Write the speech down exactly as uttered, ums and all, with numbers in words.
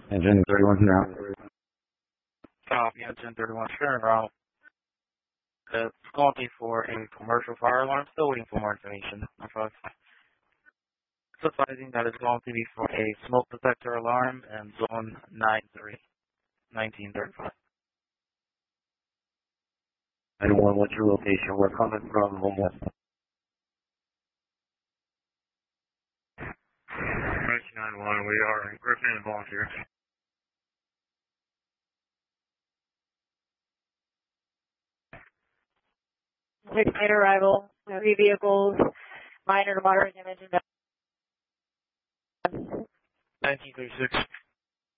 Engine thirty-one now. Copy, engine thirty-one, turn around. It's going to be for a commercial fire alarm. Still waiting for more information. Sufficing that it's going to be for a smoke detector alarm and zone nine three, nineteen thirty-five. ninety-one, what's your location? We're coming from Homeless. nine one, we are in Griffin and Volunteer. Six night arrival, heavy vehicles, minor to moderate damage. nineteen thirty-six.